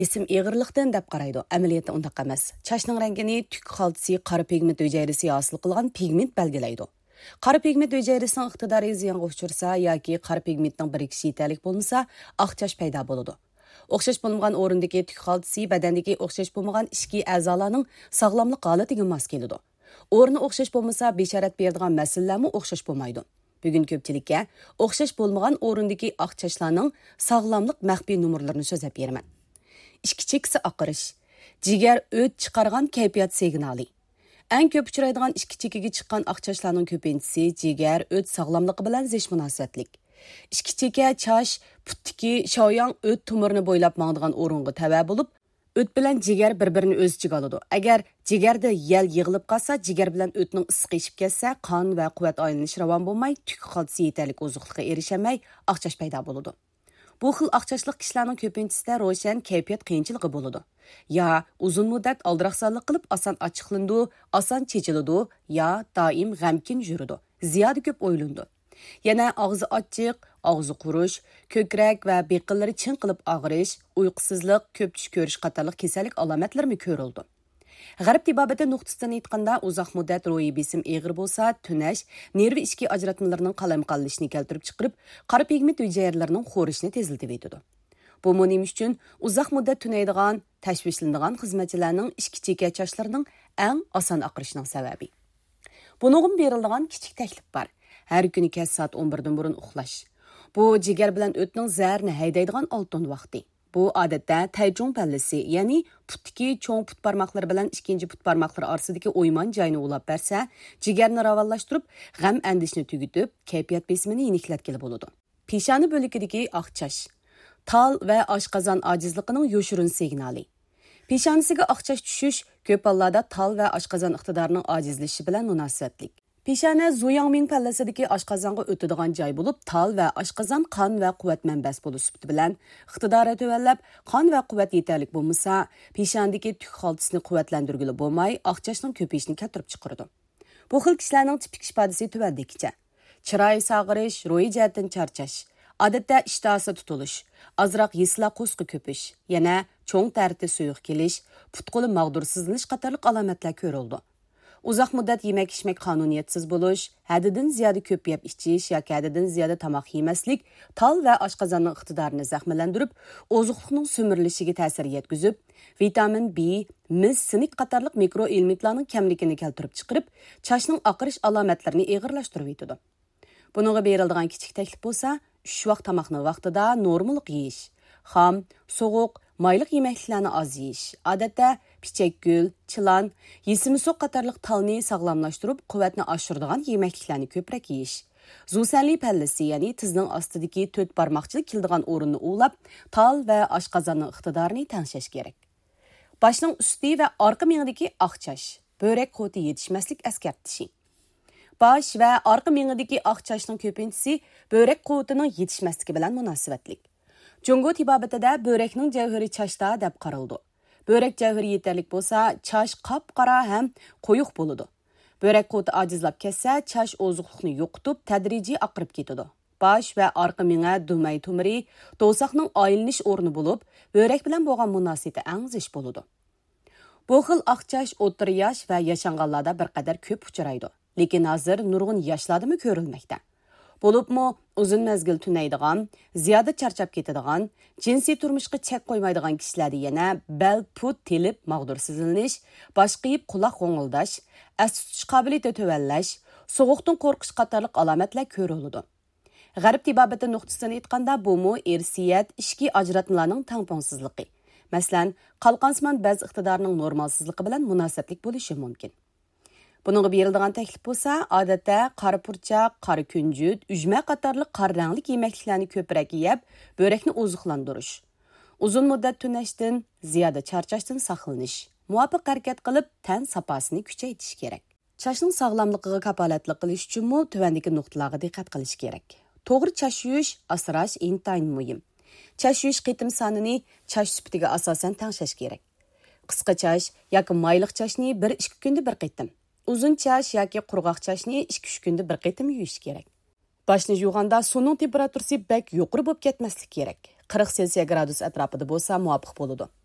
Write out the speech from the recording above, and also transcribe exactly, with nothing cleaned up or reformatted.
Isim ig'irlikdan deb qaraydi. Amaliyotda undaq emas. Chashning rangini tuk xaltasi qora pigment hujayrasi hosil qilgan pigment belgilaydi. Qora pigment hujayrasining iqtidori ziyonga uchrasa yoki qora pigmentning birikishi yetarli bo'lmasa, oq chash paydo bo'ladi. O'xshash bo'lmagan o'rindagi tuk xaltasi badandagi o'xshash bo'lmagan ichki a'zolarning sog'lomlik holatiga mos keladi. O'rni o'xshash bo'lmasa, bisharat beradigan masalalarmi o'xshash bo'lmaydi. Bugun ko'pchilikka o'xshash bo'lmagan o'rindagi oq chashlarning sog'lomlik maxfiy nomerlarini so'zlab beraman. Ishki chekisi oqirish, jigar o't chiqargan kayfiyat signali. Eng ko'p uchraydigan ishki chekiga chiqqan oq chashlarning ko'pinchisi jigar o't sog'lomligi bilan zish munosabatlik. Ishki cheka chash putdiki shoyang o't tumirini bo'ylab mangdigan o'ringa tava bo'lib, o't bilan jigar bir-birini o'z ichiga oladi. Agar jigarda yel yig'ilib qolsa, jigar bilan o'tning issiqi ishib ketsa, qon va quvvat aylanishi ravon bo'lmay, tuk xaltasi yetarli oziqlikqa erishamay, oq chash paydo bo'ladi. Bu xil oqchashliq kishilarning ko'pinchisida ro'shan kayfiyat qiyinchiligi bo'ladi. Ya uzun muddat aldiraqsonlik qilib oson ochiqlandi, oson chechiladi, ya doim g'amkin yuradi. Ziyoda ko'p o'ylandi. Yana og'zi ochiq, og'zi qurish, ko'krak va beqillari chin qilib og'rish, uyqusizlik, ko'p tush ko'rish qatorliq kasallik alomatlarimi ko'rildi. G'arb tibobati nuqtasidan aytganda uzoq muddat ro'yi besim eg'ir bo'lsa, tunash, nervi ichki ajratmalarining qalamqallashini keltirib chiqarib, qora pigment hujayralarining xo'rishini tezlatib etadi. Bu nima uchun uzoq muddat tunaydigan, tashvishlanadigan xizmatchilarning ichki cheka chashlarining eng oson oqirishining sababi. Bunga beriladigan kichik taklif bor. Har kuni kech soat o'n birdan burun uxlash. Bu jigar bilan o'tning zarini haydaydigan oltin vaqti. Bu odatda tayjung pallasi, ya'ni putdagi cho'ng put barmoqlari bilan ikkinchi put barmoqlari orasidagi o'yman joyini ulab bersa, jigarni ravonlashtirib, g'am andishni tugitib, kayfiyat besimini yeniklatgili bo'ladi. Peshona bo'ligidagi oq chash. Tal va oshqozon ojizligining yoshirin signali. Peshonasiga oq chash tushish ko'p hollarda tal va oshqozon iqtidorining ojizlashishi bilan munosabatlik. Peshona Zuyangming pallasidagi oshqozonga o'tadigan joy bo'lib, tal va oshqozon qon va quvvat manbasi bo'lish sifati bilan iqtidori tuvallab, qon va quvvat yetarli bo'lmasa, peshondagi tuk xaltasini quvvatlantirgili bo'lmay, oq chashning ko'payishini keltirib chiqaradi. Bu xil kishilarning tipik ifodasi tuvandikicha: chiroy sog'irish, ro'yi jihatdan charchash, odatda ishtahasi tutilish, ozroq yisla qo'sqi ko'pish, yana cho'ng tarti suyuq kelish, put-qo'li mag'dursizlanish qatorliq alomatlar ko'rildi. Uzoq muddat yemak-ichmak qonuniyatsiz bo'lish, haddidan ziyoda ko'p yeb ichish yoki haddidan ziyoda tomoq yemaslik tal va oshqozonning iqtidorini zaxmlantirib, oziqlikning so'mirilishiga ta'sir yetkazib, vitamin B, mis, sinik qatorliq mikroelementlarning kamligini keltirib chiqarib, chashning oqirish alomatlarini og'irlashtirib etadi. Buningga beriladigan kichik taklif bo'lsa, uch vaqt tomoqni vaqtida normallik yeyish, xom, sovuq, mayliq yemekliklarni oz yeyish, odatda pichakgul, chilan, yesimisoq qatorliq talni sog'lomlashtirib, quvvatni oshiradigan yemekliklarni ko'proq yeyish. Zusanli pallasi, ya'ni tizning ostidagi to'rt barmoqchilik keladigan o'rinni ulab, tal va oshqozonning iqtidorini tengshash kerak. Boshning usti va orqa miyadagi oq chash, böğrek quvvati yetishmaslik eskartishi. Bosh va orqa miyadagi oq chashning ko'pinchisi böğrek quvvatining yetishmasligi bilan munosabatlik. Jungo tibobatida börekning javhari chashda deb qaraldi. Börek javhari yetarli bo'lsa, chash qop-qora ham qo'yiq bo'ladi. Börek quvvati ojizlab ketsa, chash oziqlikni yo'qotib, tadrijiy oqirib ketadi. Bosh va orqa miya dumay tumiri do'saqning aylanish o'rni bo'lib, börek bilan bo'lgan munosabati eng zish bo'ladi. Bu xil oq chash o'rta yosh va yashanganlarda bir qadar ko'p uchraydi. Lekin hozir nurg'un yoshlardami ko'rilmoqda. Bo'libmi uzun mezgil tunaydigan, ziyoda charchab ketadigan, jinsiy turmushga chek qo'ymaydigan kishilarda yana bel put telib mag'dursizlanish, bosh qiyib quloq g'o'ngildash, as tutish qobiliyati tuvallash, sovuqdan qo'rqish qatorliq alomatlar ko'riladi. G'arb tibobati nuqtasidan aytganda bu mu irsiyat, ichki ajratmalarning tangpongsizligi. Masalan, qalqonsimon baz iqtidorining normalsizligi bilan munosabatlik bo'lishi mumkin. Buningga beriladigan taklif bo'lsa, odatda qora purchaq, qora kunjut, ujma qatorliq qora rangli yemekliklarni ko'proq yeb, börekni oziqlantirish. Uzun muddat tunashdan, ziyoda charchashdan saqlanish, muvofiq harakat qilib, tan safosini kuchaytirish kerak. Chashning sog'lomligiga kapolatlik qilish uchun mu tuvandagi nuqtalarga diqqat qilish kerak. To'g'ri chash yuvish, asrash intayin muhim. Chash yuvish qitim sonini chash sifatiga asosan tengshash kerak. Qisqa chash yoki mayliq chashni bir ikki kunda bir qitim. Uzun chash yoki qurg'oq chashni ikki uch kunda bir qitim yuvish kerak. Boshni yuvganda suvning temperaturasi bak yuqori bo'lib ketmaslik kerak. qirq selsiya gradus atrofida bo'lsa muvofiq bo'ladi.